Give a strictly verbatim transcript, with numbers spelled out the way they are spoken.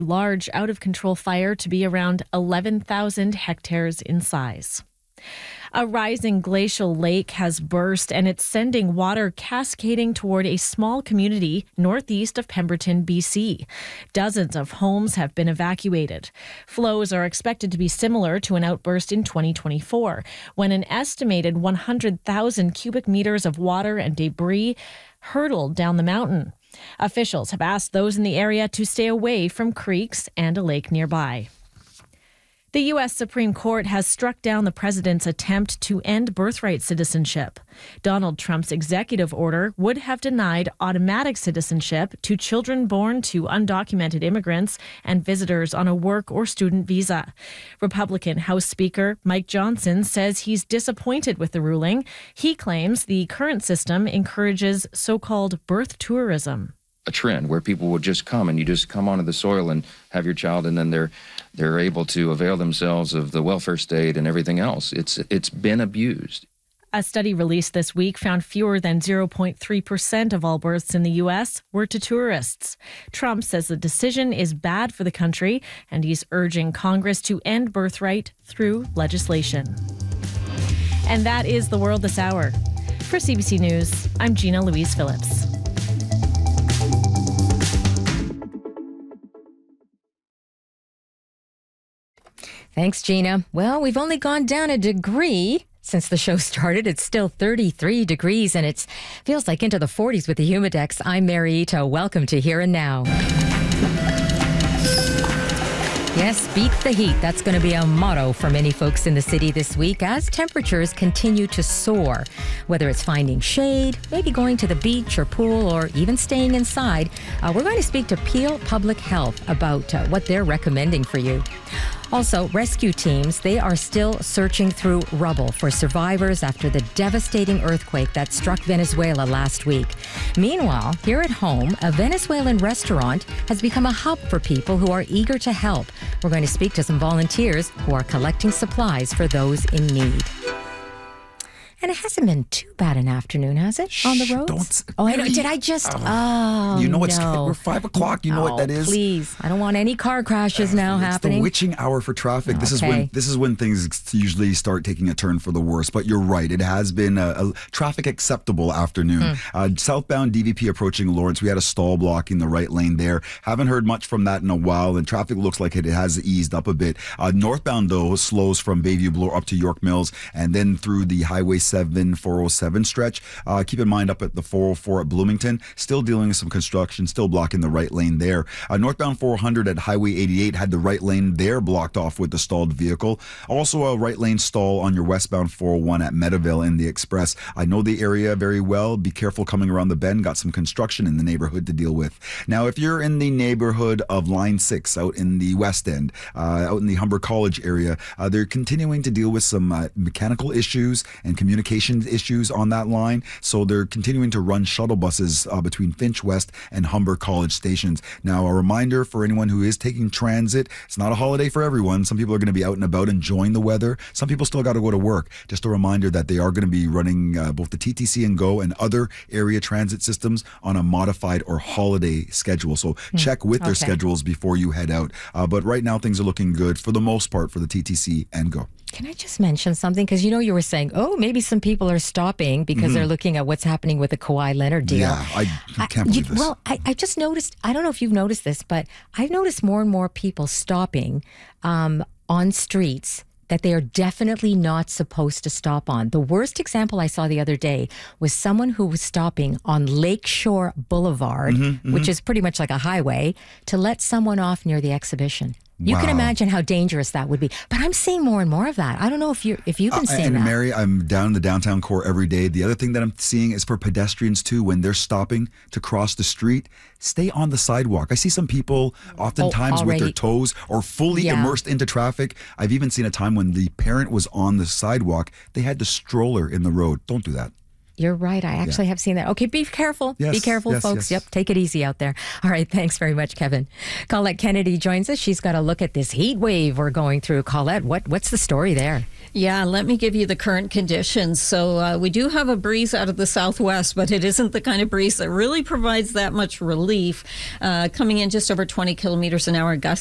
large out-of-control fire to be around eleven thousand hectares in size. A rising glacial lake has burst, and it's sending water cascading toward a small community northeast of Pemberton, B C. Dozens of homes have been evacuated. Flows are expected to be similar to an outburst in twenty twenty-four, when an estimated one hundred thousand cubic meters of water and debris hurtled down the mountain. Officials have asked those in the area to stay away from creeks and a lake nearby. The U S Supreme Court has struck down the president's attempt to end birthright citizenship. Donald Trump's executive order would have denied automatic citizenship to children born to undocumented immigrants and visitors on a work or student visa. Republican House Speaker Mike Johnson says he's disappointed with the ruling. He claims the current system encourages so-called birth tourism. A trend where people would just come and you just come onto the soil and have your child, and then they're they're able to avail themselves of the welfare state and everything else. It's it's been abused. A study released this week found fewer than zero point three percent of all births in the U S were to tourists. Trump says the decision is bad for the country, and he's urging Congress to end birthright through legislation. And that is the world this hour. For C B C News, I'm Gina Louise Phillips. Thanks, Gina. Well, we've only gone down a degree since the show started. It's still thirty-three degrees, and it feels like into the forties with the Humidex. I'm Mary Ito. Welcome to Here and Now. Yes, beat the heat. That's going to be a motto for many folks in the city this week as temperatures continue to soar. Whether it's finding shade, maybe going to the beach or pool, or even staying inside, uh, we're going to speak to Peel Public Health about uh, what they're recommending for you. Also, rescue teams, they are still searching through rubble for survivors after the devastating earthquake that struck Venezuela last week. Meanwhile, here at home, a Venezuelan restaurant has become a hub for people who are eager to help. We're going to speak to some volunteers who are collecting supplies for those in need. And it hasn't been too bad an afternoon, has it? Shh, on the roads? Don't, oh, I know. Did I just? Oh, oh you know no. it's we're five o'clock. You know oh, what that is. Please, I don't want any car crashes now it's happening. It's the witching hour for traffic. Okay. This is when this is when things usually start taking a turn for the worse. But you're right. It has been a, a traffic acceptable afternoon. Mm. Uh, southbound D V P approaching Lawrence. We had a stall blocking the right lane there. Haven't heard much from that in a while, and traffic looks like it has eased up a bit. Uh, northbound though slows from Bayview Bloor up to York Mills, and then through the Highway seven four oh seven stretch. Uh, keep in mind up at the four oh four at Bloomington, still dealing with some construction, still blocking the right lane there. Uh, northbound four hundred at Highway eighty-eight had the right lane there blocked off with the stalled vehicle. Also a right lane stall on your westbound four oh one at Meadowville in the Express. I know the area very well. Be careful coming around the bend. Got some construction in the neighborhood to deal with. Now, if you're in the neighborhood of Line six out in the West End, uh, out in the Humber College area, uh, they're continuing to deal with some uh, mechanical issues and communication issues on that line, so they're continuing to run shuttle buses uh, between Finch West and Humber College stations. Now, a reminder for anyone who is taking transit, it's not a holiday for everyone. Some people are going to be out and about enjoying the weather. Some people still got to go to work. Just a reminder that they are going to be running uh, both the T T C and GO and other area transit systems on a modified or holiday schedule. So mm. check with their okay. schedules before you head out. Uh, but right now, things are looking good for the most part for the T T C and GO. Can I just mention something? Because, you know, you were saying, oh, maybe some people are stopping because mm-hmm. they're looking at what's happening with the Kawhi Leonard deal. Yeah, I, I can't I, believe you, this. Well, I, I just noticed, I don't know if you've noticed this, but I've noticed more and more people stopping um, on streets that they are definitely not supposed to stop on. The worst example I saw the other day was someone who was stopping on Lakeshore Boulevard, mm-hmm, mm-hmm. which is pretty much like a highway, to let someone off near the exhibition. You wow. can imagine how dangerous that would be. But I'm seeing more and more of that. I don't know if you if you've been uh, seeing and that. And Mary, I'm down in the downtown core every day. The other thing that I'm seeing is for pedestrians too, when they're stopping to cross the street, stay on the sidewalk. I see some people oftentimes oh, with their toes or fully yeah. immersed into traffic. I've even seen a time when the parent was on the sidewalk, they had the stroller in the road. Don't do that. You're right. I actually yeah. have seen that. Okay, be careful. Yes, be careful, yes, folks. yes. Yep, take it easy out there. All right, thanks very much, Kevin. Colette Kennedy joins us. She's got a look at this heat wave we're going through. Colette, what, what's the story there? Yeah, let me give you the current conditions. So uh, we do have a breeze out of the southwest, but it isn't the kind of breeze that really provides that much relief. Uh, coming in just over twenty kilometers an hour, gusts